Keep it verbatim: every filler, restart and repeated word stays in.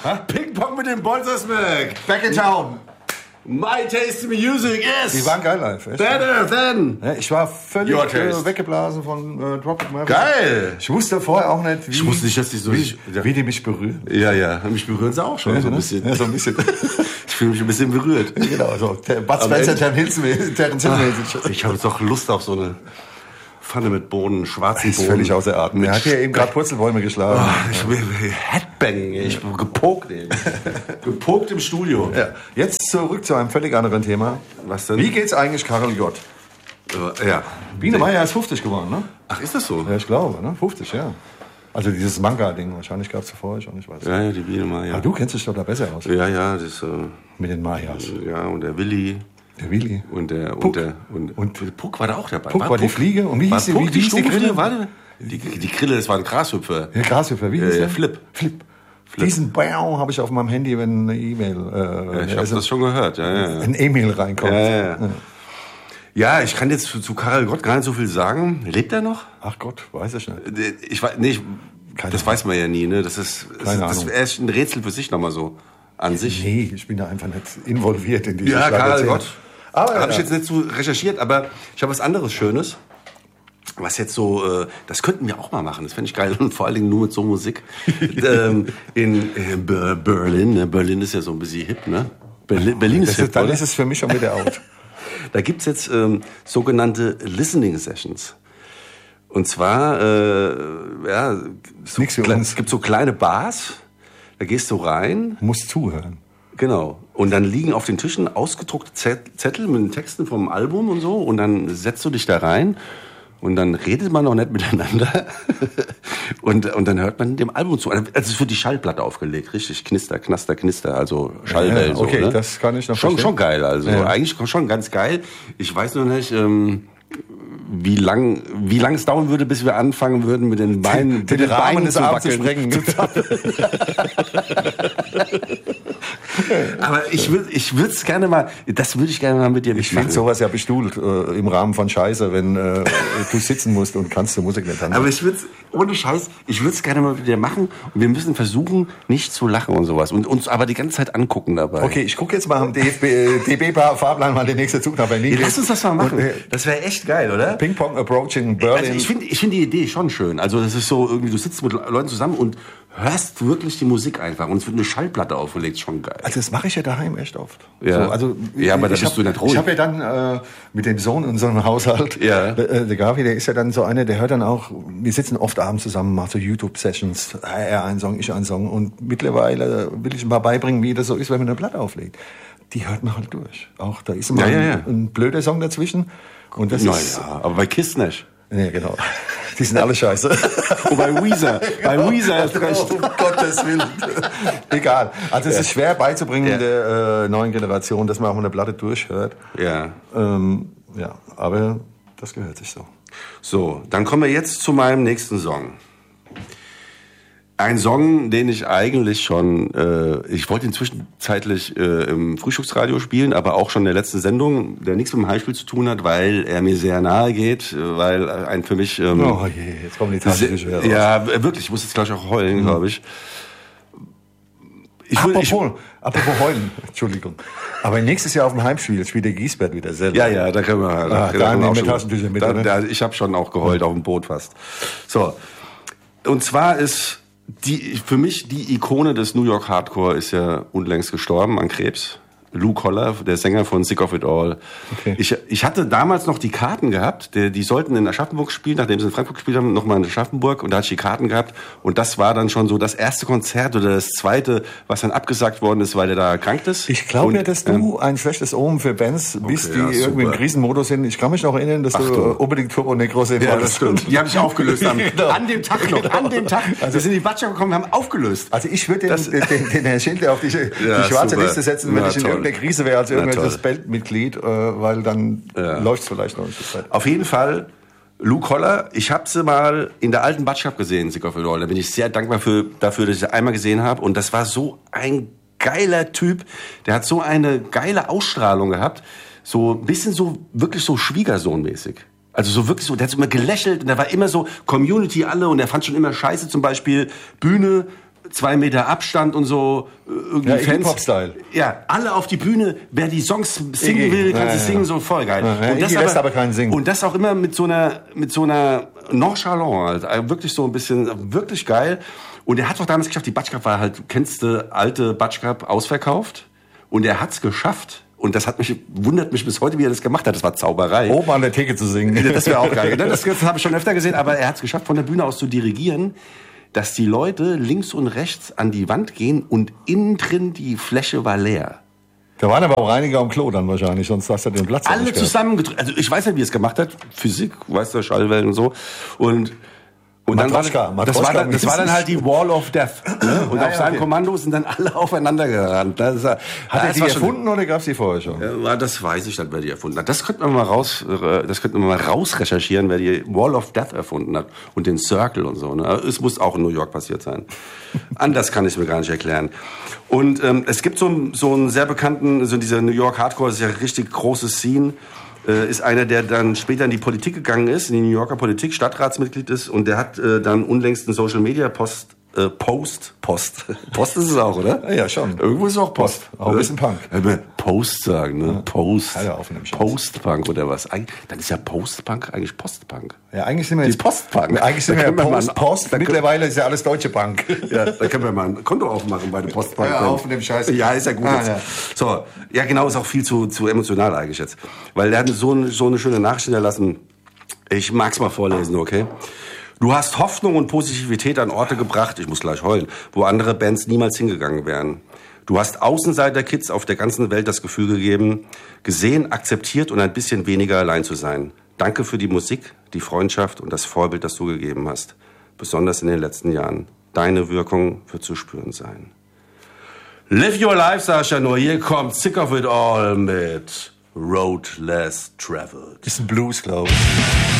Ping-Pong mit dem Bolzersmack. Back in town. My taste in music is Die waren geil live. Echt? better than. Ja, ich war völlig Your äh, taste. weggeblasen von äh, Dropkick Murphys. Geil. Ich wusste vorher auch nicht, wie, Ich wusste nicht, dass die so- wie, ja. wie die mich berühren. Ja, ja, mich berühren sie auch schon Ja, so ein ne? bisschen. Ja, so ein bisschen. Ich fühle mich ein bisschen berührt. Genau, so. Der Bud Aber Spencer, echt? Terence Hill, Terence Hill mäßig. Ich habe jetzt auch Lust auf so eine Pfanne mit Bohnen, schwarzen ist Bohnen. völlig außer Atem. Er hat hier eben gerade Purzelbäume geschlagen. Oh, ich will Headbanging, ey. Ich bin gepokt, ey. Gepokt im Studio. Ja. Jetzt zurück zu einem völlig anderen Thema. Was denn? Wie geht's eigentlich Karel J? Äh, ja. Biene Meier ist fünfzig geworden, ne? Ach, ist das so? Ja, ich glaube, ne? fünfzig, ja. Also dieses Manga-Ding, wahrscheinlich gab es zuvor, ich auch nicht weiß. Ja, ja, die Biene Meier. Aber du kennst dich doch da besser aus. Ja, ja, das ist, äh, Mit den Mayas. ja, und der Willi. Der Willi. Und der, Puck. und der, und, Und- Puck war da auch dabei. Puck war die Fliege. Und wie war hieß die- Puck wie hieß die Stubenfliege? Grille? Warte. Die, die Grille, das war ein Grashüpfer. Der Grashüpfer, wie hieß Äh, der? Flip. Flip. Diesen Bau habe ich auf meinem Handy, wenn eine E-Mail, äh, Ja, ich habe also das schon gehört, ja, ja. ein E-Mail reinkommt. Ja, ja, ja. Ja, ich kann jetzt zu, zu Karel Gott gar nicht so viel sagen. Lebt er noch? Ach Gott, weiß ich nicht. Ich weiß nicht, Keine das Ahnung. weiß man ja nie, ne? Das ist, das, Keine das Ahnung. ist ein Rätsel für sich nochmal so an sich. Nee, ich bin da einfach nicht involviert in diese Ja, Karel Schlagerzählung. Gott. Aber Habe ja. ich jetzt nicht so recherchiert, aber ich habe was anderes Schönes. Was jetzt so, äh, das könnten wir auch mal machen, das fände ich geil und vor allen Dingen nur mit so Musik. ähm, in äh, Ber- Berlin, ne? Berlin ist ja so ein bisschen hip, ne? Berlin, Berlin ist Das hip, ist, dann oder? ist es für mich schon wieder out. Da gibt's jetzt ähm, sogenannte Listening Sessions. Und zwar, äh, ja, so Nix für kle- uns. es gibt so kleine Bars, da gehst du rein, Muss zuhören. genau, und dann liegen auf den Tischen ausgedruckte Zet- Zettel mit den Texten vom Album und so, und dann setzt du dich da rein und dann redet man noch nicht miteinander und, und dann hört man dem Album zu. Also es ist für die Schallplatte aufgelegt, richtig, Knister, Knaster, Knister, also Schallwellen. Ja, okay, so, ne? das kann ich noch schon, verstehen. schon geil, also Ja. eigentlich schon ganz geil. Ich weiß nur nicht, ähm, wie lang, wie lang es dauern würde, bis wir anfangen würden, mit den Beinen, mit Den den Rahmen Beinen des zu Abends zu wackeln. sprengen. Aber ich würde, ich würde es gerne mal, das würde ich gerne mal mit dir Ich finde machen. sowas ja bestuhlt äh, im Rahmen von Scheiße, wenn äh, du sitzen musst und kannst die Musik nicht hören. Aber ich würde ohne Scheiß, ich würde es gerne mal mit dir machen und wir müssen versuchen, nicht zu lachen und sowas und uns aber die ganze Zeit angucken dabei. Okay, ich gucke jetzt mal am D F B, äh, D B-Fahrplan mal den nächsten Zug nach Berlin. Ja, lass uns das mal machen. Und, äh, Das wäre echt geil, oder? Ping-Pong approaching Berlin. Also ich finde ich find die Idee schon schön. Also das ist so irgendwie, du sitzt mit Leuten zusammen und hörst wirklich die Musik einfach und es wird eine Schallplatte aufgelegt, schon geil. Also das mache ich ja daheim echt oft. Ja. So, also Ja, aber da ich bist hab, du nicht ruhig. Ich habe ja dann äh, mit dem Sohn in so einem Haushalt, Ja. äh, der Gavi, der ist ja dann so einer, der hört dann auch, wir sitzen oft abends zusammen, macht so YouTube-Sessions, er einen Song, ich einen Song und mittlerweile will ich ihm mal beibringen, wie das so ist, wenn man eine Platte auflegt. Die hört man halt durch. Auch da ist immer Ja, ja, ja. ein, ein blöder Song dazwischen und das ist... Naja, aber bei Kiss nicht. Ja, genau. Die sind alle scheiße. Und bei Weezer, bei Weezer hast recht. Um Gottes Willen. Egal. Also es ist schwer beizubringen Ja. der äh, neuen Generation, dass man auch eine Platte durchhört. Ja. Ähm, ja, aber das gehört sich so. So, dann kommen wir jetzt zu meinem nächsten Song. Ein Song, den ich eigentlich schon, äh, ich wollte ihn zwischenzeitlich äh, im Frühstücksradio spielen, aber auch schon in der letzten Sendung, der nichts mit dem Heimspiel zu tun hat, weil er mir sehr nahe geht, äh, weil ein für mich... Ähm, Oh je, jetzt kommen die Taschentücher raus. ja, wirklich, ich muss jetzt gleich auch heulen, glaube ich. Ich, will- ich, Apropos, apropos heulen, Entschuldigung. Aber nächstes Jahr auf dem Heimspiel spielt der Giesbert wieder selber. Ja, ja, da können wir. Da, Ah, können da wir nehmen auch wir schon- Taschentücher mit, da, oder? da, ich habe schon auch geheult auf dem Boot fast. So, und zwar ist die für mich die Ikone des New York Hardcore ist ja unlängst gestorben an Krebs. Lou Koller, der Sänger von Sick of It All. Okay. Ich, ich hatte damals noch die Karten gehabt, die, die sollten in Aschaffenburg spielen, nachdem sie in Frankfurt gespielt haben, nochmal in Aschaffenburg und da hatte ich die Karten gehabt und das war dann schon so das erste Konzert oder das zweite, was dann abgesagt worden ist, weil er da erkrankt ist. Ich glaube Und, ja, dass du ähm, ein schlechtes Omen für Bands bist, die ja, irgendwie im super. Krisenmodus sind. Ich kann mich noch erinnern, dass du, Ach du. äh, unbedingt Turbo Negro sehen Ja, wolltest. das stimmt. Die habe ich aufgelöst am, Genau. an dem Tag noch. An dem Tag. Also- wir sind in die Batscha gekommen, wir haben aufgelöst. Also ich würde den, den, den, den Herrn Schindler auf die, die Ja, schwarze super. Liste setzen, wenn Na, ich in toll. irgendeiner Krise wäre als Na, irgendwelches toll. Bandmitglied, äh, weil dann Ja. läuft es vielleicht noch ein Stück weit. Auf jeden Fall, Lou Koller, ich habe sie mal in der alten Batschka gesehen, Sick of It All. Da bin ich sehr dankbar für, dafür, dass ich sie einmal gesehen habe. Und das war so ein geiler Typ. Der hat so eine geile Ausstrahlung gehabt. So ein bisschen so, wirklich so Schwiegersohnmäßig. Also so wirklich so, der hat so immer gelächelt und der war immer so Community alle und er fand schon immer scheiße, zum Beispiel Bühne, zwei Meter Abstand und so. Irgendwie Ja, Fans. Hip-Hop-Style. Ja, alle auf die Bühne. Wer die Songs singen Iggy. will, kann Ja, sie ja, singen, ja. so voll geil. Ja, ja, und das Iggy lässt aber keinen singen. Und das auch immer mit so einer, mit so einer Nonchalance, halt. Wirklich so ein bisschen, wirklich geil. Und er hat doch damals geschafft, die Batsch Cup war halt, kennst du, alte Batsch Cup ausverkauft. Und er hat's geschafft. Und das hat mich, wundert mich bis heute, wie er das gemacht hat. Das war Zauberei. Oben an der Theke zu singen. Das wäre auch geil. Das, das habe ich schon öfter gesehen, aber er hat es geschafft, von der Bühne aus zu dirigieren, dass die Leute links und rechts an die Wand gehen und innen drin die Fläche war leer. Da waren aber auch Reiniger am Klo dann wahrscheinlich, sonst hast du den Platz Alle nicht gehabt. zusammengedrückt. Also ich weiß nicht, wie er es gemacht hat. Physik, weißt du, Schallwellen und so. Und Und dann war, Matroschka, das, war dann, das war dann halt die Wall of Death. Ne? Und Ja, auf ja, seinem okay. Kommando sind dann alle aufeinander gerannt. Das, hat Hat er das die war schon- erfunden oder gab es die vorher schon? Ja, das weiß ich nicht, wer die erfunden hat. Das könnte man mal raus, äh, das könnte man mal rausrecherchieren, wer die Wall of Death erfunden hat und den Circle und so. Ne? Es muss auch in New York passiert sein. Anders kann ich es mir gar nicht erklären. Und ähm, es gibt so, einen- so einen sehr bekannten, so dieser New York Hardcore, das ist ja ein richtig großes Scene. Äh, ist einer, der dann später in die Politik gegangen ist, in die New Yorker Politik, Stadtratsmitglied ist, und der hat äh, dann unlängst einen Social Media Post, äh, Post, Post, Post ist es auch, oder? Ja, ja, schon. Irgendwo ist es auch Post. Auch ein bisschen Punk. Ja, aber Post sagen, ne? Post. Hör auf mit dem Scheiß. Postpunk oder was? Eig- Dann ist ja Postpunk eigentlich Postpunk. Ja, eigentlich sind wir Die jetzt Postpunk. Eigentlich sind Da wir ja können wir mal- Post, Post. da können- Mittlerweile ist ja alles deutsche Bank. Ja, da können wir mal ein Konto aufmachen bei der Postbank. Ja, auf mit dem Scheiß. Ja, ist ja gut. Ah, jetzt. ja. So, ja genau, ist auch viel zu, zu emotional eigentlich jetzt. Weil der hat so, eine- so eine schöne Nachricht hinterlassen. Ich mag's mal vorlesen, okay? Du hast Hoffnung und Positivität an Orte gebracht, ich muss gleich heulen, wo andere Bands niemals hingegangen wären. Du hast Außenseiter-Kids auf der ganzen Welt das Gefühl gegeben, gesehen, akzeptiert und ein bisschen weniger allein zu sein. Danke für die Musik, die Freundschaft und das Vorbild, das du gegeben hast. Besonders in den letzten Jahren. Deine Wirkung wird zu spüren sein. Live your life, Sascha, nur hier kommt Sick of It All mit Road Less Traveled. Ist ein Blues, glaube ich.